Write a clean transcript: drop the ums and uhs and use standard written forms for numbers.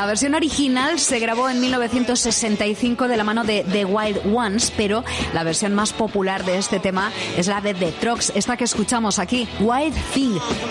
La versión original se grabó en 1965 de la mano de The Wild Ones, pero la versión más popular de este tema es la de The Trogs, esta que escuchamos aquí, Wild Thing.